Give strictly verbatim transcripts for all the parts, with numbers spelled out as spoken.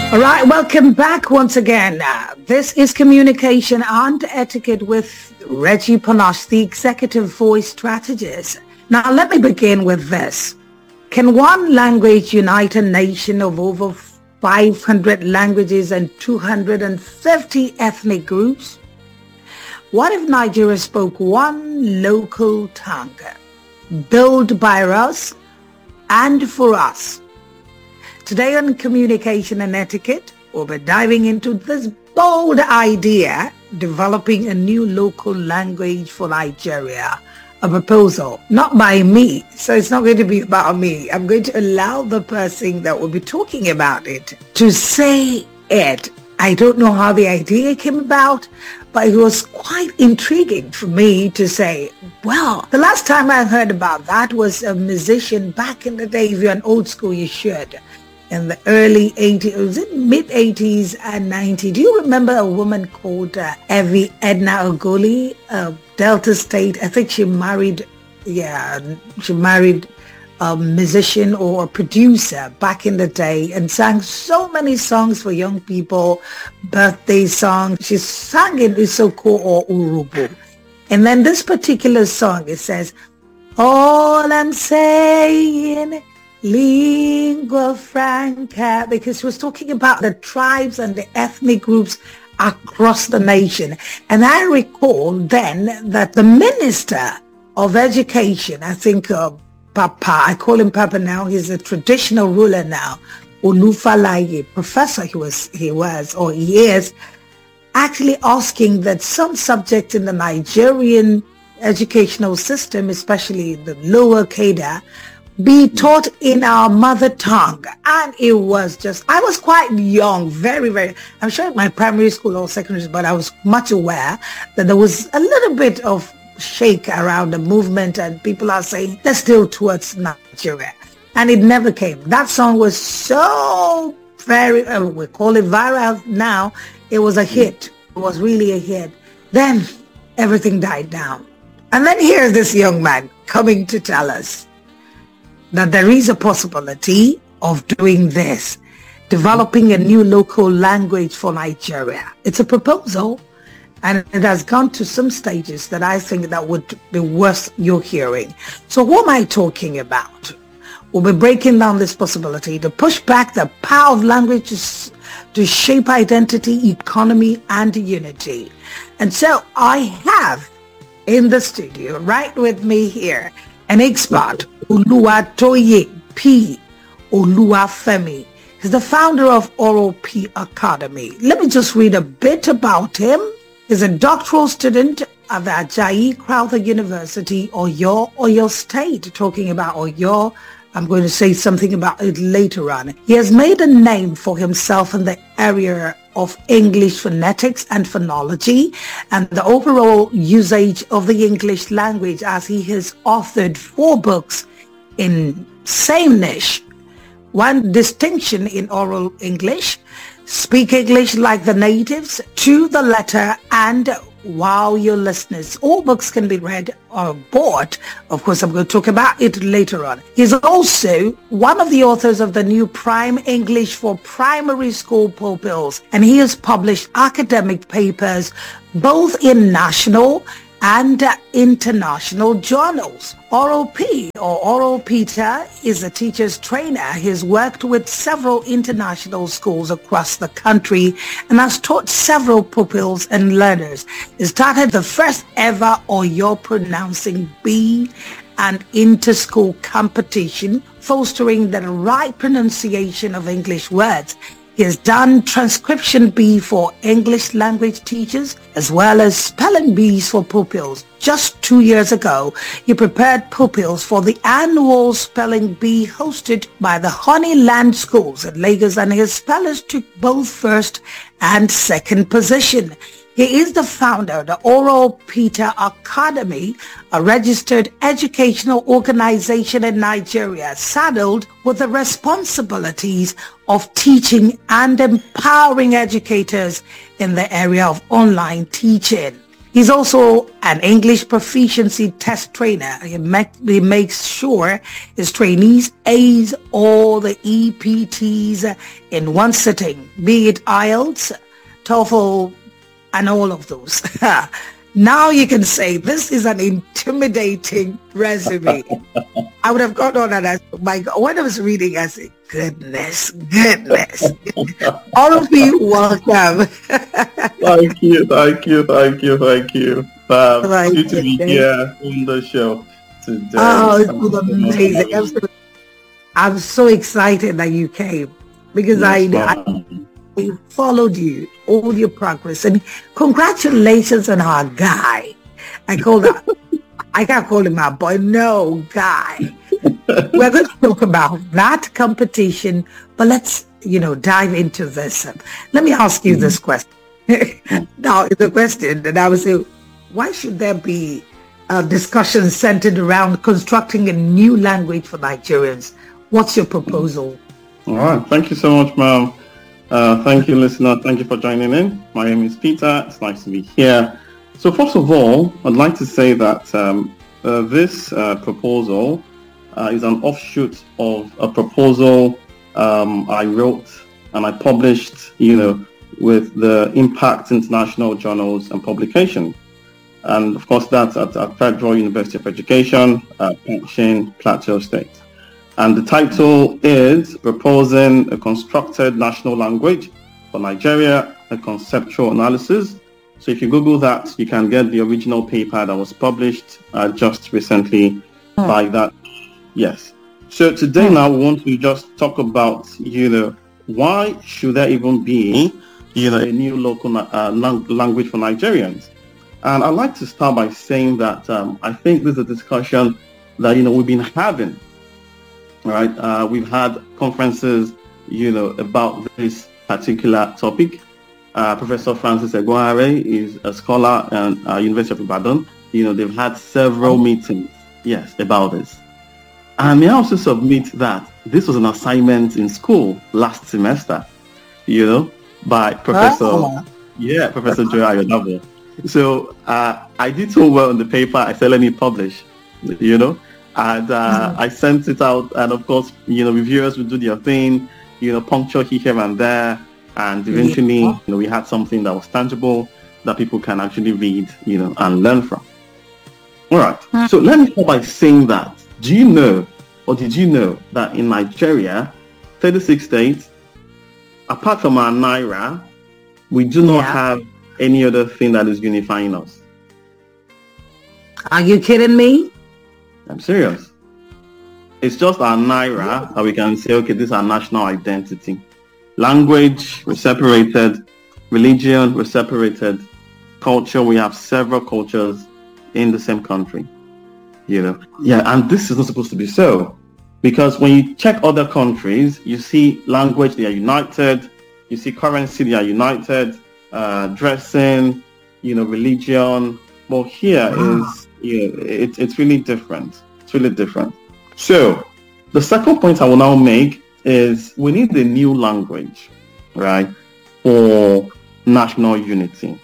All right, welcome back once again. Uh, this is Communication and Etiquette with Reggie Panache, the Executive Voice Strategist. Now, let me begin with this. Can one language unite a nation of over five hundred languages and two hundred fifty ethnic groups? What if Nigeria spoke one local tongue, built by us and for us? Today on Communication and Etiquette, we'll be diving into this bold idea, developing a new local language for Nigeria. A proposal, not by me, so it's not going to be about me. I'm going to allow the person that will be talking about it to say it. I don't know how the idea came about, but it was quite intriguing for me to say, well, the last time I heard about that was a musician back in the day. If you're an old school, you should. In the early eighties, was it mid eighties and nineties? Do you remember a woman called uh, Evie Edna Ogoli, uh, Delta State? I think she married, yeah, she married a musician or a producer back in the day and sang so many songs for young people, birthday songs. She sang in Isoko or Urubu. And then this particular song, it says, all I'm saying, lingua franca, because she was talking about the tribes and the ethnic groups across the nation. And I recall then that the Minister of Education, I think uh, Papa, I call him Papa now, he's a traditional ruler now, Olufalaye, professor he was, he was, or he is, actually asking that some subjects in the Nigerian educational system, especially the lower cadre, be taught in our mother tongue. And it was just, I was quite young, very, very, I'm sure my primary school or secondary school, but I was much aware that there was a little bit of shake around the movement and people are saying, let's still towards Nigeria. And it never came. That song was so very, uh, we call it viral now. It was a hit. It was really a hit. Then everything died down. And then here's this young man coming to tell us that there is a possibility of doing this, developing a new local language for Nigeria. It's a proposal, and it has gone to some stages that I think that would be worth your hearing. So what am I talking about? We'll be breaking down this possibility to push back the power of languages to shape identity, economy, and unity. And so I have in the studio, right with me here, an expert, Oluwatoye P. Oluwafemi. He's the founder of Oral P Academy. Let me just read a bit about him. He's a doctoral student at the Ajayi Crowther University, Oyo, Oyo State. Talking about Oyo, I'm going to say something about it later on. He has made a name for himself in the area of English phonetics and phonology and the overall usage of the English language, as he has authored four books in same niche. One, Distinction in Oral English, Speak English Like the Natives, To the Letter, and Wow Your Listeners. All books can be read or bought. Of course, I'm going to talk about it later on. He's also one of the authors of the new Prime English for Primary School pupils, and he has published academic papers both in national and uh, international journals. Oral P, or Oral Peter, is a teacher's trainer. He's worked with several international schools across the country and has taught several pupils and learners. He started the first ever Oyo Pronouncing Bee and inter-school competition, fostering the right pronunciation of English words. He has done transcription bee for English language teachers as well as spelling bees for pupils. Just two years ago, he prepared pupils for the annual spelling bee hosted by the Honeyland schools in Lagos, and his spellers took both first and second position. He is the founder of the Oral Peter Academy, a registered educational organization in Nigeria, saddled with the responsibilities of teaching and empowering educators in the area of online teaching. He's also an English proficiency test trainer. He, make, he makes sure his trainees ace all the E P Ts in one sitting, be it I E L T S, TOEFL, and all of those. Now you can say this is an intimidating resume. I would have gone on and I, my God, when I was reading, I said, goodness, goodness. All of you, welcome. Thank you, thank you, thank you, thank you. Um, Thank good to be you. here on the show today. Oh, it was amazing. I'm so, I'm so excited that you came because I, I I followed you, all your progress, and congratulations on our guy. I call that, I can't call him our boy, no, guy. We're going to talk about that competition, but let's, you know, dive into this. Let me ask you mm-hmm. this question. Now, it's a question, and I would say, why should there be a discussion centered around constructing a new language for Nigerians? What's your proposal? All right. Thank you so much, ma'am. Uh, thank you, listener. Thank you for joining in. My name is Peter. It's nice to be here. So first of all, I'd like to say that um, uh, this uh, proposal uh, is an offshoot of a proposal um, I wrote and I published, you know, with the Impact International Journals and Publication. And of course, that's at, at Federal University of Education, uh, Pension, Plateau State. And the title is Proposing a Constructed National Language for Nigeria, a Conceptual Analysis. So if you Google that, you can get the original paper that was published uh, just recently oh. by that. Yes. So today now we want to just talk about, you know, why should there even be, you know, a new local uh, lang- language for Nigerians? And I'd like to start by saying that um, I think this is a discussion that, you know, we've been having. Right, uh, we've had conferences, you know, about this particular topic. Uh, Professor Francis Eguare is a scholar at uh, University of Ibadan. You know, they've had several meetings, yes, about this. And may I also submit that this was an assignment in school last semester, you know, by Professor, oh. yeah, Professor Joy Ayodabo. So uh, I did so well in the paper. I said, let me publish, you know. And uh, mm-hmm. I sent it out, and of course, you know, reviewers would do their thing, you know, puncture here and there, and eventually, yeah. you know, we had something that was tangible that people can actually read, you know, and learn from. All right. Mm-hmm. So let me start by saying that. Do you know, or did you know that in Nigeria, thirty-six states, apart from our Naira, we do not yeah. have any other thing that is unifying us? Are you kidding me? I'm serious. It's just our Naira that we can say, okay, this is our national identity. Language, we're separated. Religion, we're separated. Culture, we have several cultures in the same country. You know, yeah, and this is not supposed to be so. Because when you check other countries, you see language, they are united. You see currency, they are united. Uh, dressing, you know, religion. But here is, you know, it, it's really different. It's really different. So the second point I will now make is we need a new language, right, for national unity.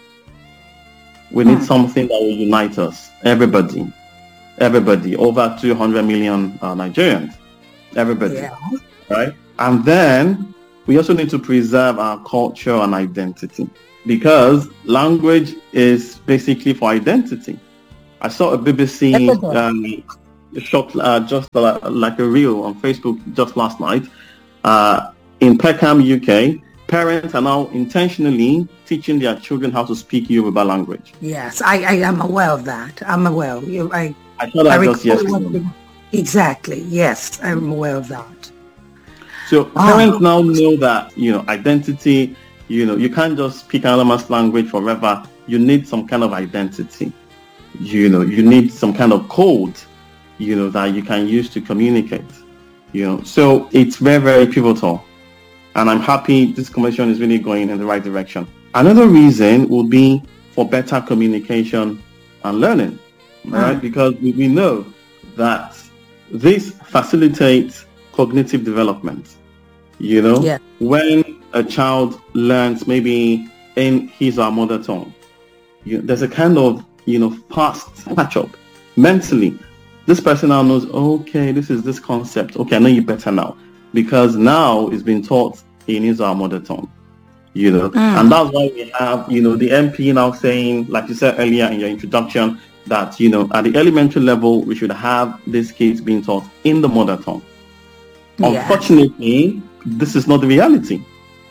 We need hmm. something that will unite us, everybody, everybody, over two hundred million uh, Nigerians, everybody, yeah. right? And then we also need to preserve our culture and identity, because language is basically for identity. I saw a B B C um, shot uh, just uh, like a reel on Facebook just last night. Uh, in Peckham, U K, parents are now intentionally teaching their children how to speak Yoruba language. Yes, I, I am aware of that. I'm aware. I, I thought that just yesterday. Exactly. Yes, I'm aware of that. So parents oh. now know that, you know, identity, you know, you can't just speak another man's language forever. You need some kind of identity. You know, you need some kind of code, you know, that you can use to communicate, you know. So it's very, very pivotal. And I'm happy this commission is really going in the right direction. Another reason would be for better communication and learning, mm. right? Because we, we know that this facilitates cognitive development, you know, yeah. when a child learns maybe in his or her mother tongue, you, there's a kind of, you know, fast catch up mentally. This person now knows, okay, this is this concept. Okay, I know you better now, because now it's been taught in his our mother tongue, you know. Mm. And that's why we have, you know, the M P now saying, like you said earlier in your introduction, that, you know, at the elementary level, we should have these kids being taught in the mother tongue. Yeah. Unfortunately, this is not the reality.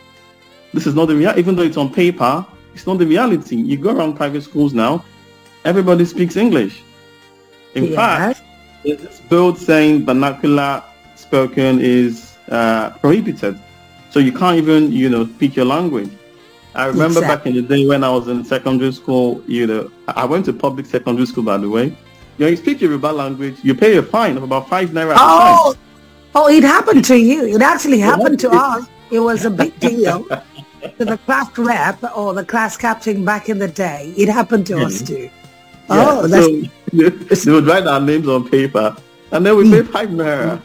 This is not the reality. Even though it's on paper, it's not the reality. You go around private schools now, everybody speaks English. In yes. fact, there's this bill saying vernacular spoken is uh, prohibited. So you can't even, you know, speak your language. I remember exactly. back in the day when I was in secondary school, you know, I went to public secondary school, by the way. You know, you speak your Yoruba language, you pay a fine of about five naira. Oh, oh, it happened to you. It actually happened to us. It was a big deal to the class rep or the class captain back in the day. It happened to yeah. us too. Yeah. Oh, that's... So they would write our names on paper, and then we pay five naira.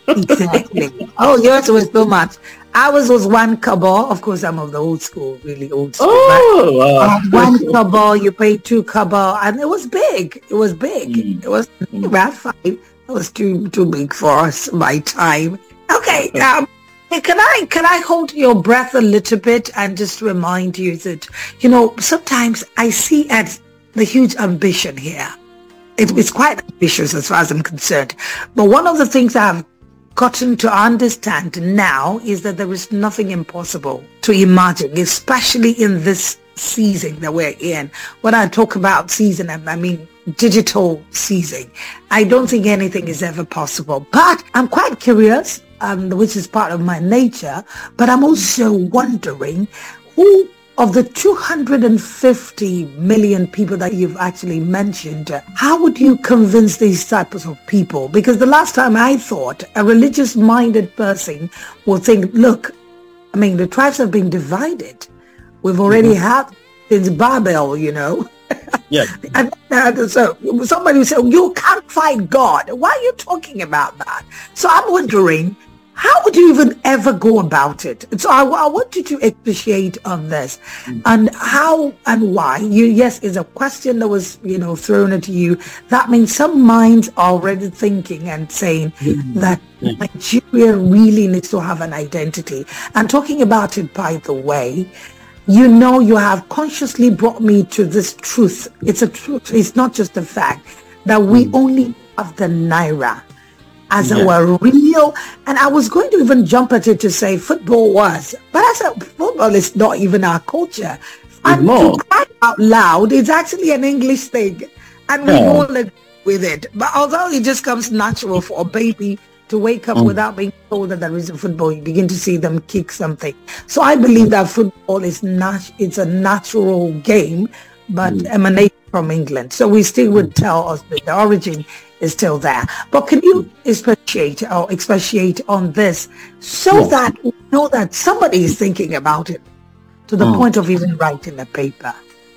Exactly. Oh, yours was so much. Ours was one kobo. Of course, I'm of the old school, really old school. Oh, wow. uh, one kobo, you pay two kobo, and it was big. It was big. Mm. It was about five. It was too too big for us. My time. Okay. Um, can I can I hold your breath a little bit and just remind you that, you know, sometimes I see at the huge ambition here. It, it's quite ambitious as far as I'm concerned. But one of the things I've gotten to understand now is that there is nothing impossible to imagine, especially in this season that we're in. When I talk about season, I mean digital season. I don't think anything is ever possible. But I'm quite curious, um, which is part of my nature, but I'm also wondering who of the two hundred fifty million people that you've actually mentioned, how would you convince these types of people? Because the last time I thought a religious-minded person would think, look, I mean, the tribes have been divided. We've already mm-hmm. had since Babel, you know. Yeah. and uh, so somebody would say, you can't fight God. Why are you talking about that? So I'm wondering, how would you even ever go about it? So I, I want you to appreciate on this mm-hmm. and how and why. You, yes, is a question that was, you know, thrown at you. That means some minds are already thinking and saying mm-hmm. that mm-hmm. Nigeria really needs to have an identity. And talking about it, by the way, you know, you have consciously brought me to this truth. It's a truth. It's not just a fact that we mm-hmm. only have the Naira as yeah. our real, and I was going to even jump at it to say football was, but I said football is not even our culture. And to cry out loud, it's actually an English thing, and we yeah. all agree with it. But although it just comes natural for a baby to wake up mm. without being told that there is a football, you begin to see them kick something. So I believe that football is nat- it's a natural game, but mm. emanates from England. So we still would tell us that the origin is still there. But can you expatiate or expatiate on this so yes. that we know that somebody is thinking about it to the mm. point of even writing a paper?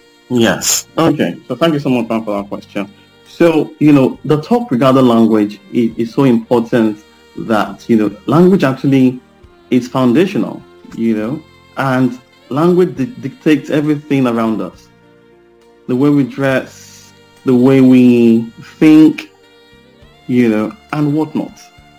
Yes. Okay. So thank you so much for that question. So, you know, the talk regarding language is, is so important that, you know, language actually is foundational, you know, and language di- dictates everything around us. The way we dress, the way we think, you know, and whatnot.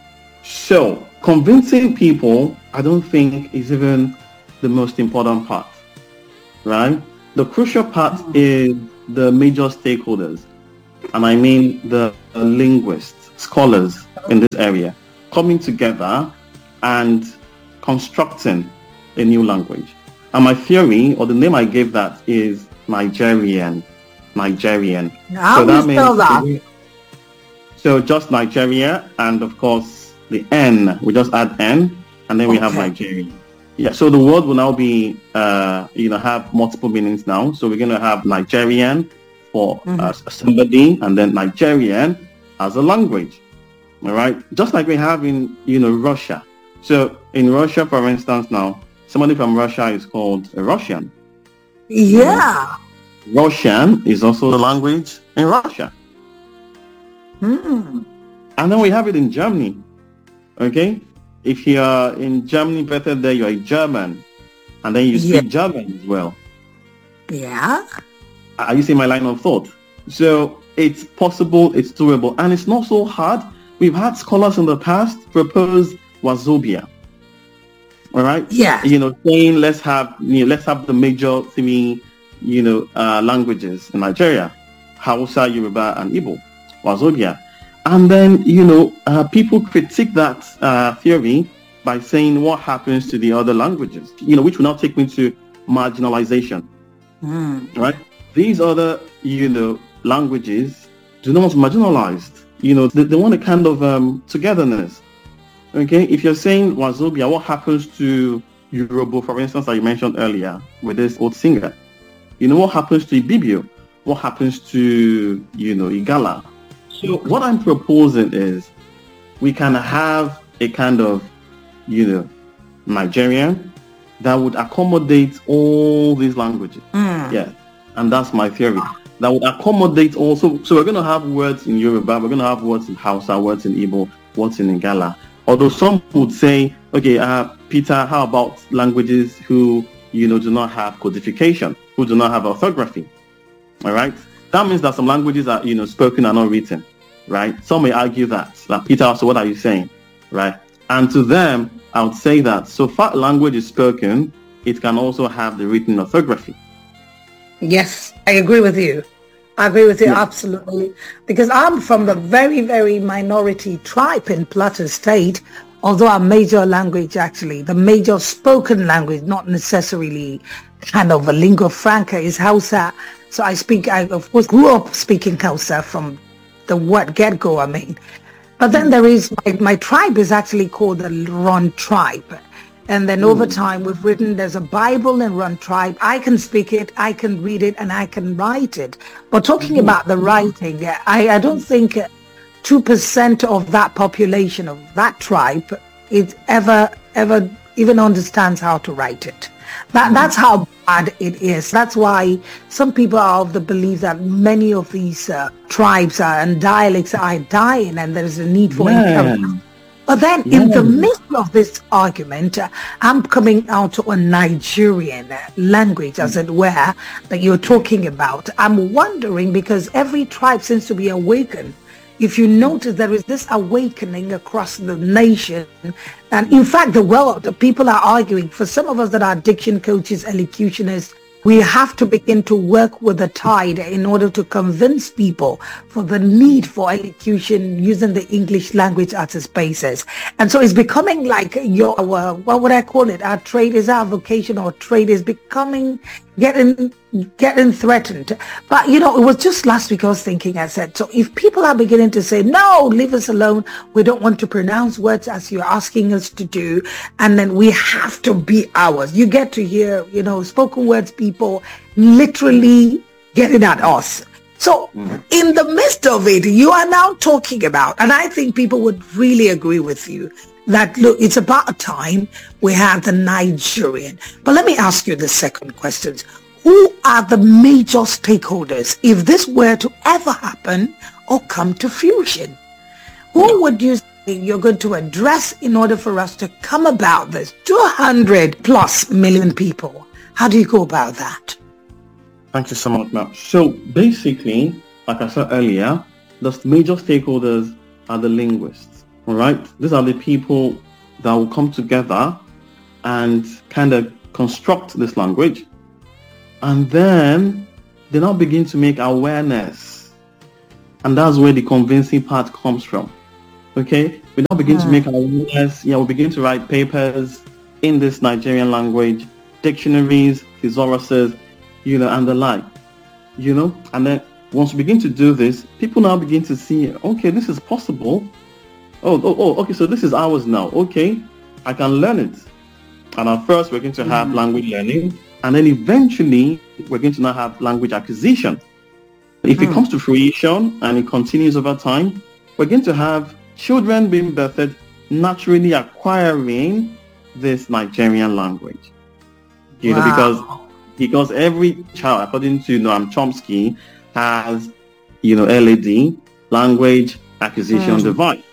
So convincing people, I don't think is even the most important part, right? The crucial part mm-hmm. is the major stakeholders. And I mean the linguists, scholars in this area, coming together and constructing a new language. And my theory, or the name I gave that, is Nigerian. Nigerian. How so that means that? So just Nigeria, and of course the N, we just add N, and then we okay. have Nigerian. Yeah, so the word will now be, uh, you know, have multiple meanings now. So we're going to have Nigerian for mm-hmm. uh, somebody, and then Nigerian as a language. All right, just like we have in, you know, Russia. So in Russia, for instance, now somebody from Russia is called a Russian. Yeah. Russian is also the language in Russia. Mm. And then we have it in Germany. Okay, if you are in Germany, better there you are a German, and then you speak yeah. German as well. Yeah. Are you seeing my line of thought? So it's possible, it's doable, and it's not so hard. We've had scholars in the past propose Wazobia. All right. Yeah. You know, saying let's have you know, let's have the major three, you know, uh, languages in Nigeria: Hausa, Yoruba, and Igbo. Wazobia. And then you know, uh, people critique that uh, theory by saying what happens to the other languages. You know, which will now take me to marginalization. Mm. Right. These other, you know, languages do not marginalized. You know, they, they want a kind of um, togetherness. Okay, if you're saying Wazobia, what happens to Yoruba, for instance, that you mentioned earlier with this old singer? You know, what happens to Ibibio? What happens to, you know, Igala? So what I'm proposing is we can have a kind of, you know, Nigerian that would accommodate all these languages. Mm. Yeah, and that's my theory. That would accommodate also. So we're going to have words in Yoruba, we're going to have words in Hausa, words in Igbo, words in Igala. Although some would say, okay, uh, Peter, how about languages who, you know, do not have codification, who do not have orthography? All right. That means that some languages are, you know, spoken and not written, right? Some may argue that. Like, Peter, so what are you saying, right? And to them, I would say that so far language is spoken, it can also have the written orthography. Yes, I agree with you. I agree with you, yeah. absolutely. Because I'm from the very, very minority tribe in Plateau State, although our major language, actually, the major spoken language, not necessarily kind of a lingua franca, is Hausa. So I speak, I of course grew up speaking Hausa from the word get-go, I mean. But then there is, my, my tribe is actually called the Ron tribe. And then over time, we've written, there's a Bible in Ron tribe. I can speak it, I can read it, and I can write it. But talking mm-hmm. about the writing, I, I don't think two percent of that population of that tribe is ever, ever even understands how to write it. That mm-hmm. That's how bad it is. That's why some people are of the belief that many of these uh, tribes are, and dialects are dying, and there's a need for yeah. encouragement. But then yeah. in the midst of this argument, uh, I'm coming out to a Nigerian uh, language, as it were, that you're talking about. I'm wondering, because every tribe seems to be awakened. If you notice, there is this awakening across the nation. And in fact, the world, the people are arguing. For some of us that are diction coaches, elocutionists, we have to begin to work with the tide in order to convince people for the need for elocution using the English language as its basis. And so it's becoming like your, uh, what would I call it? Our trade is our vocation, or trade is becoming, getting, getting threatened. But, you know, it was just last week I was thinking, I said, so if people are beginning to say, no, leave us alone, we don't want to pronounce words as you're asking us to do, and then we have to be ours. You get to hear, you know, spoken words people people literally getting at us. So mm. in the midst of it, you are now talking about, and I think people would really agree with you, that look, it's about time we have the Nigerian. But let me ask you the second question. Who are the major stakeholders if this were to ever happen or come to fruition? Who yeah. would you say you're going to address in order for us to come about this two hundred plus million people? How do you go about that? Thank you so much, ma'am. So basically, like I said earlier, the major stakeholders are the linguists, all right? These are the people that will come together and kind of construct this language. And then they now begin to make awareness. And that's where the convincing part comes from. Okay? We now begin yeah. to make awareness. Yeah, we begin to write papers in this Nigerian language, dictionaries, thesauruses, you know, and the like. You know? And then once we begin to do this, people now begin to see, okay, this is possible. Oh, oh, oh, okay, so this is ours now. Okay, I can learn it. And at first, we're going to have mm-hmm. language learning. And then eventually, we're going to now have language acquisition. If mm. it comes to fruition and it continues over time, we're going to have children being birthed naturally acquiring this Nigerian language. You wow. know, because because every child, according to Noam Chomsky, has, you know, L A D, language acquisition mm. device,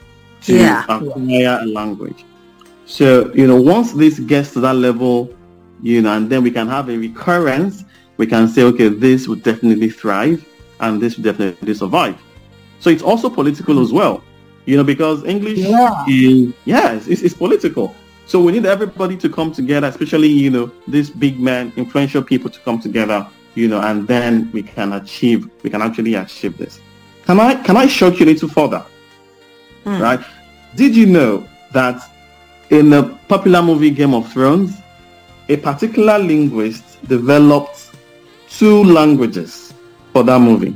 to yeah. acquire a language. So, you know, once this gets to that level, you know, and then we can have a recurrence we can say, okay, this would definitely thrive and this would definitely survive. So it's also political as well, you know, because English yeah. is, yes, it's, it's political. So we need everybody to come together, especially, you know, these big men, influential people to come together, you know, and then we can achieve, we can actually achieve this. Can I, can I shock you a little further? Hmm. Right? Did you know that in the popular movie Game of Thrones, a particular linguist developed two languages for that movie?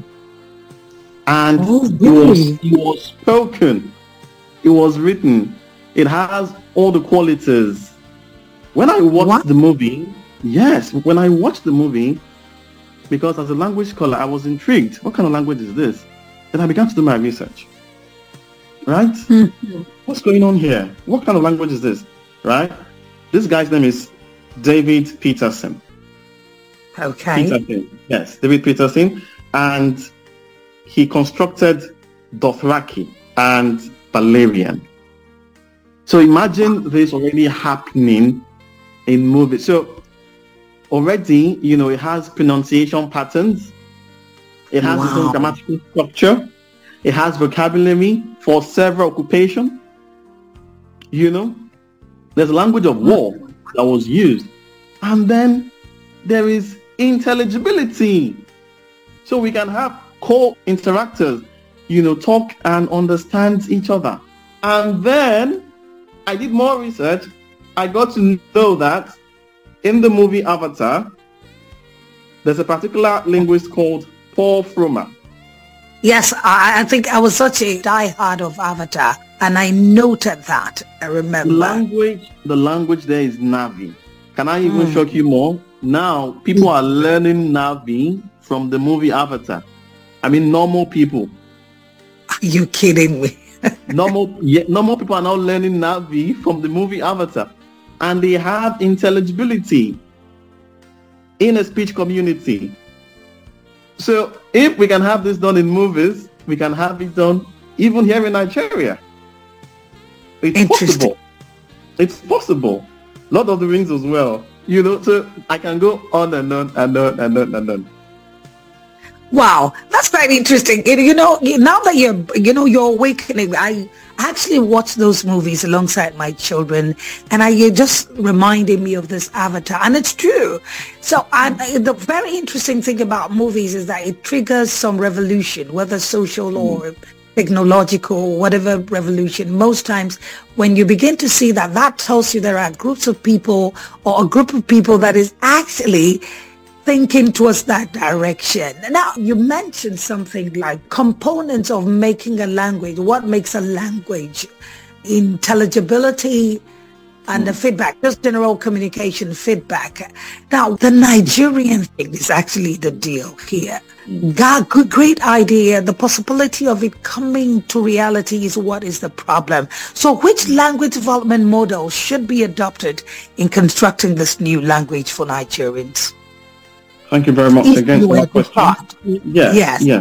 And oh, really? it, was, it was spoken, it was written, it has all the qualities. When I watched what? the movie, yes, when I watched the movie, because as a language scholar, I was intrigued. What kind of language is this? Then I began to do my research. Right? Mm-hmm. What's going on here? What kind of language is this? Right? This guy's name is David Peterson. Okay. Peterson. Yes, David Peterson. And he constructed Dothraki and Valyrian. So imagine this already happening in movies. So already, you know, it has pronunciation patterns. It has wow. its own grammatical structure. It has vocabulary for several occupations. You know, there's a language of war that was used. And then there is intelligibility. So we can have co-interactors, you know, talk and understand each other. And then I did more research. I got to know that in the movie Avatar, there's a particular linguist called Paul Fromer. Yes, I, I think I was such a diehard of Avatar, and I noted that. I remember. The language, the language there is Na'vi. Can I even mm. shock you more? Now, people are learning Na'vi from the movie Avatar. I mean, normal people. Are you kidding me? normal, yeah, normal people are now learning Na'vi from the movie Avatar. And they have intelligibility in a speech community. So if we can have this done in movies, we can have it done even here in Nigeria. It's possible. It's possible. Lord of the Rings as well. You know, so I can go on and on and on and on and on. Wow, that's quite interesting. You know, now that you're, you know, you're awakening, I actually watched those movies alongside my children, and I it just reminded me of this Avatar, and it's true. So I, the very interesting thing about movies is that it triggers some revolution, whether social or technological, whatever revolution. Most times when you begin to see that, that tells you there are groups of people or a group of people that is actually thinking towards that direction. Now, you mentioned something like components of making a language. What makes a language? Intelligibility and mm. the feedback, just general communication feedback. Now, the Nigerian thing is actually the deal here. God, good, great idea. The possibility of it coming to reality is what is the problem. So which language development model should be adopted in constructing this new language for Nigerians? Thank you very much if again for that question. Yes, yes. yes.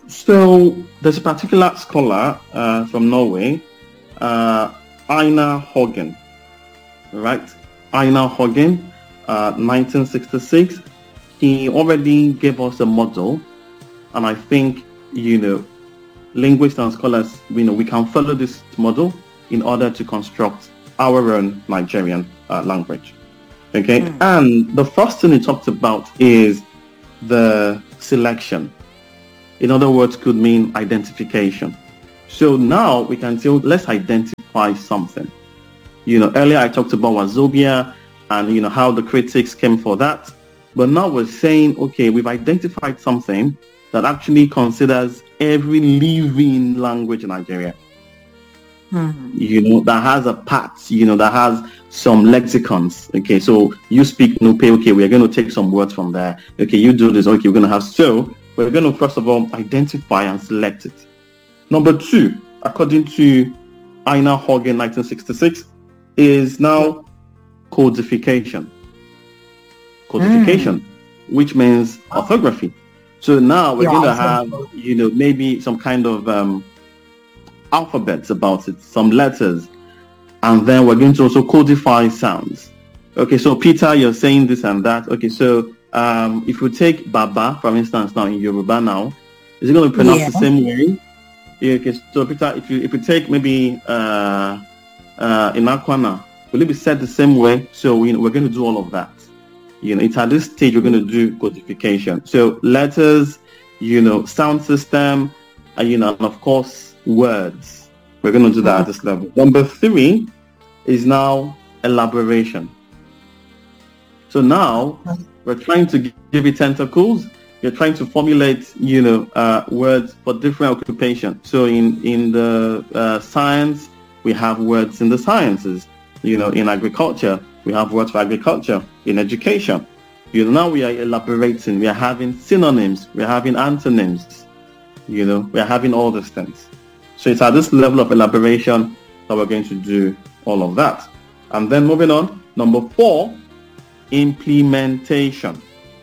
So there's a particular scholar uh, from Norway, uh, Einar Hagen, right? Einar Hagen, uh, nineteen sixty-six. He already gave us a model, and I think, you know, linguists and scholars, you know, we can follow this model in order to construct our own Nigerian uh, language. Okay, mm. and the first thing he talked about is the selection. In other words, could mean identification. So now we can say, let's identify something. You know, earlier I talked about Wazobia and, you know, how the critics came for that. But now we're saying, okay, we've identified something that actually considers every living language in Nigeria. Mm-hmm. You know, that has a part, you know, that has some lexicons. Okay, so you speak Nupe, okay, we're going to take some words from there. Okay, you do this, okay, we're going to have, so we're going to first of all identify and select it. Number two, according to Einar Hagen, nineteen sixty-six, is now codification. Codification, mm. which means orthography. So now we're yeah, going to have, you know, maybe some kind of um, alphabets about it, some letters, and then we're going to also codify sounds. Okay, so Peter, you're saying this and that. Okay, so Um, if you take Baba, for instance, now in Yoruba now, is it going to pronounce yeah. the same way? Yeah, okay, so Peter, if you if you take maybe uh, uh, in Akwana, will it be said the same way? So we, we're going to do all of that. You know, it's at this stage we're going to do codification. So letters, you know, sound system, uh, you know, and of course words. We're going to do that at this level. Number three is now elaboration. So now we're trying to give it tentacles. You're trying to formulate, you know, uh, words for different occupations. So in, in the uh, science, we have words in the sciences. You know, in agriculture, we have words for agriculture. In education, you know, now we are elaborating. We are having synonyms. We are having antonyms. You know, we are having all these things. So it's at this level of elaboration that we're going to do all of that. And then moving on, number four, implementation.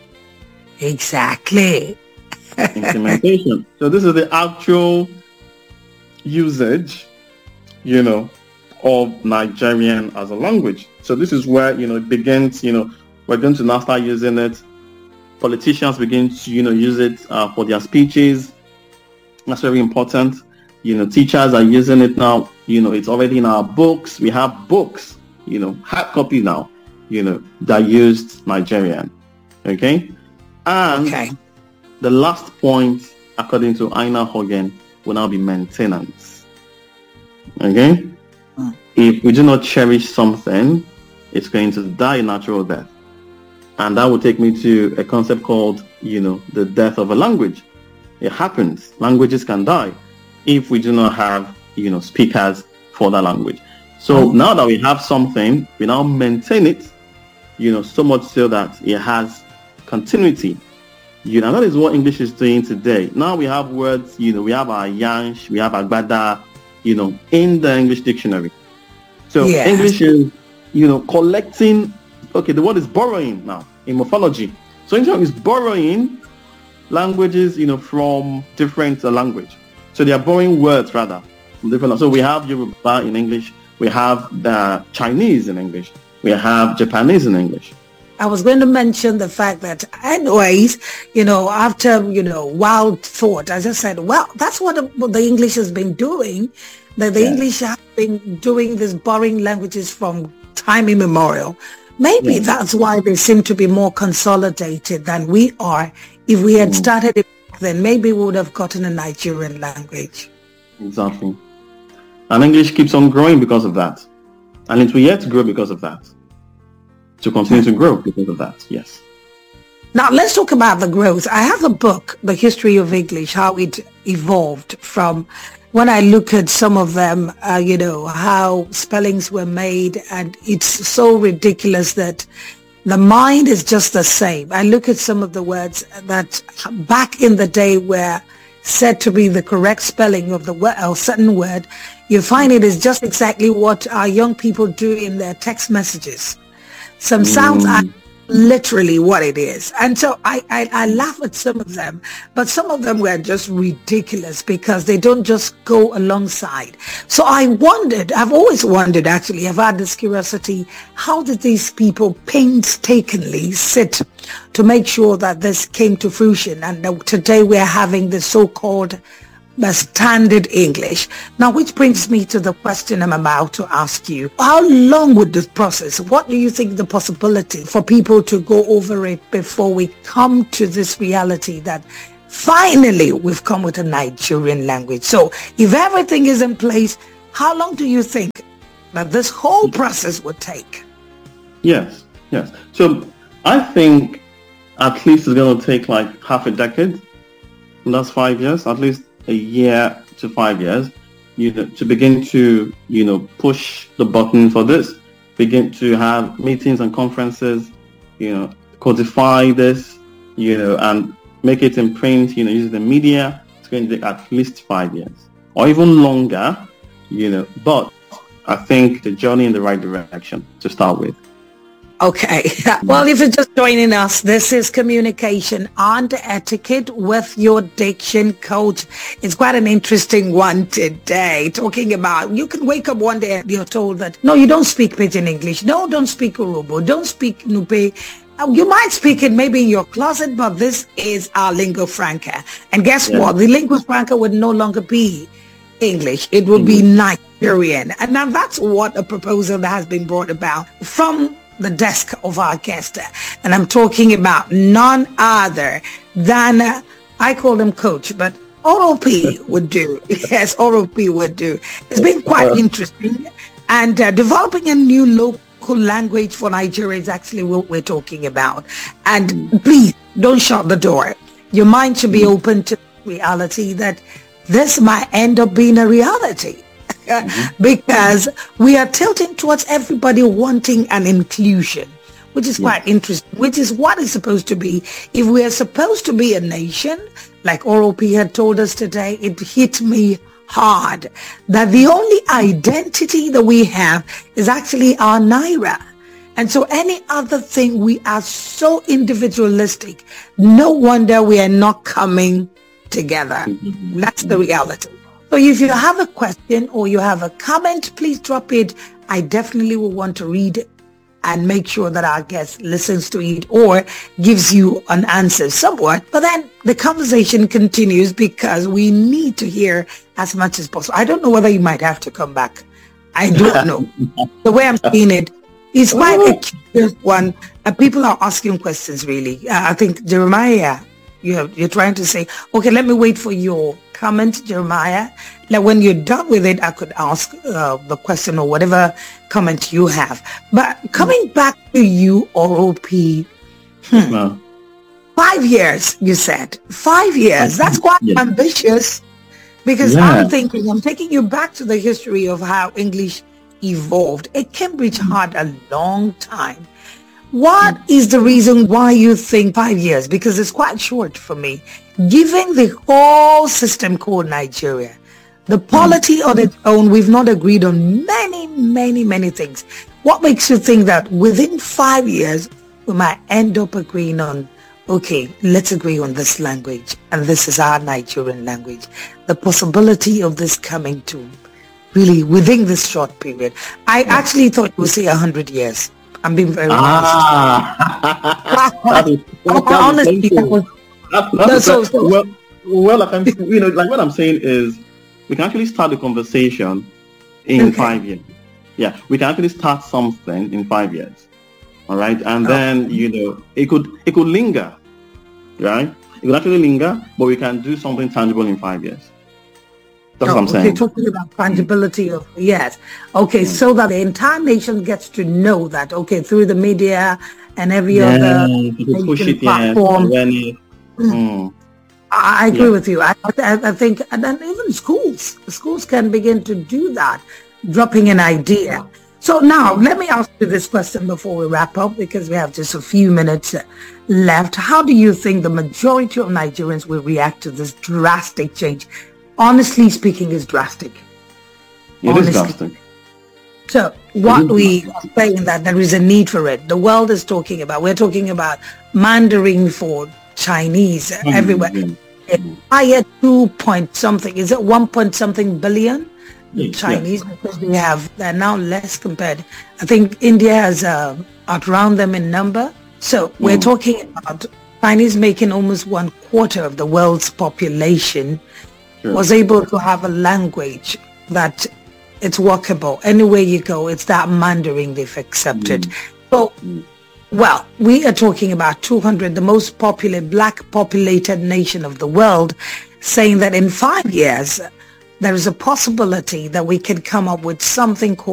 Exactly. Implementation. So this is the actual usage, you know, of Nigerian as a language. So this is where, you know, it begins, you know, we're going to now start using it. Politicians begin to, you know, use it uh, for their speeches. That's very important. You know, teachers are using it now. You know, it's already in our books. We have books, you know, hard copy now, you know, that used Nigerian. Okay? And okay. the last point, according to Aina Hogan, will now be maintenance. Okay? Mm. If we do not cherish something, it's going to die a natural death. And that will take me to a concept called, you know, the death of a language. It happens. Languages can die if we do not have, you know, speakers for that language. So now that we have something, we now maintain it, you know, so much so that it has continuity. You know, that is what English is doing today. Now we have words, you know, we have our yansh, we have agbada, you know, in the English dictionary. So yes. English is, you know, collecting, okay, the word is borrowing now in morphology. So English is borrowing languages, you know, from different uh, language. So they are borrowing words rather from different. So we have Yoruba in English, we have the Chinese in English, we have Japanese in English. I was going to mention the fact that anyways, you know, after, you know, wild thought, I just said, well, that's what the, what the English has been doing. That the yeah. English have been doing this borrowing languages from time immemorial. Maybe yeah. that's why they seem to be more consolidated than we are. If we had mm. started it back then, maybe we would have gotten a Nigerian language. Exactly. And English keeps on growing because of that. And it will yet to grow because of that. To continue to grow because of that, yes. Now, let's talk about the growth. I have a book, The History of English, how it evolved from when I look at some of them, uh, you know, how spellings were made, and it's so ridiculous that the mind is just the same. I look at some of the words that back in the day were said to be the correct spelling of the word, or certain word. You find it is just exactly what our young people do in their text messages. Some sounds are literally what it is. And so I, I, I laugh at some of them, but some of them were just ridiculous because they don't just go alongside. So I wondered, I've always wondered actually, I've had this curiosity, how did these people painstakingly sit to make sure that this came to fruition? And today we're having the so-called the standard English. Now, which brings me to the question I'm about to ask you. How long would this process, what do you think the possibility for people to go over it before we come to this reality that finally we've come with a Nigerian language? So if everything is in place, how long do you think that this whole process would take? Yes, yes. So I think at least it's going to take like half a decade. That's five years, at least a year to five years, you know, to begin to, you know, push the button for this, begin to have meetings and conferences, you know, codify this, you know, and make it in print, you know, using the media. It's going to take at least five years or even longer, you know, but I think the journey in the right direction to start with. Okay. Well, if you're just joining us, this is Communication and Etiquette with your diction coach. It's quite an interesting one today, talking about you can wake up one day and you're told that, no, you don't speak Pidgin English. No, don't speak Urhobo. Don't speak Nupe. Uh, You might speak it maybe in your closet, but this is our lingua franca. And guess Yeah. what? The lingua franca would no longer be English. It will be Nigerian. And now that's what a proposal that has been brought about from the desk of our guest. And I'm talking about none other than, uh, I call him Coach, but R O P would do. Yes, R O P would do. It's been quite interesting. And uh, developing a new local language for Nigeria is actually what we're talking about. And please don't shut the door. Your mind should be open to reality that this might end up being a reality. Mm-hmm. Because we are tilting towards everybody wanting an inclusion, which is quite yeah. interesting, which is what it's supposed to be. If we are supposed to be a nation, like R O P had told us today, it hit me hard that the only identity that we have is actually our Naira. And so any other thing, we are so individualistic. No wonder we are not coming together. Mm-hmm. That's the reality. So if you have a question or you have a comment, please drop it. I definitely will want to read it and make sure that our guest listens to it or gives you an answer somewhat. But then the conversation continues because we need to hear as much as possible. I don't know whether you might have to come back. I don't know. The way I'm seeing it is quite a curious one. Uh, people are asking questions, really. Uh, I think, Jeremiah, you're, you're trying to say, okay, let me wait for your comment, Jeremiah. Now, when you're done with it, I could ask uh, the question or whatever comment you have. But coming back to you, R O P, hmm, no. five years, you said. Five years. That's quite yeah. ambitious because yeah. I'm thinking, I'm taking you back to the history of how English evolved. At Cambridge had a long time. What is the reason why you think five years? Because it's quite short for me. Given the whole system called Nigeria, the polity on its own, we've not agreed on many, many, many things. What makes you think that within five years, we might end up agreeing on, okay, let's agree on this language, and this is our Nigerian language. The possibility of this coming to really within this short period. I yeah. actually thought you would say one hundred years. I'm being very ah. honest. Honestly, That's, that's so, so. Well, well, like I'm, you know, like what I'm saying is, we can actually start the conversation in okay. five years. Yeah, we can actually start something in five years. All right, and oh. then you know, it could it could linger, right? It could actually linger, but we can do something tangible in five years. That's oh, what I'm okay, saying. Talking about tangibility of yes. Okay, mm. so that the entire nation gets to know that. Okay, through the media and every yeah, other push it, platform. Yeah, mm. Mm. I agree yeah. with you. I, I, I think, and then even schools, schools can begin to do that, dropping an idea. So now, let me ask you this question before we wrap up, because we have just a few minutes left. How do you think the majority of Nigerians will react to this drastic change? Honestly speaking, is drastic. It Honestly. is drastic. So what we are saying that there is a need for it. The world is talking about, we're talking about Mandarin for Chinese mm-hmm. everywhere. Mm-hmm. Higher two point something, is it one point something billion yes, Chinese? Yes. Because they have, they're now less compared. I think India has uh, outrun them in number. So mm. we're talking about Chinese making almost one quarter of the world's population. Sure. Was able to have a language that it's workable. Anywhere you go, it's that Mandarin they've accepted. Mm. So, well, we are talking about two hundred, the most popular black populated nation of the world, saying that in five years, there is a possibility that we can come up with something called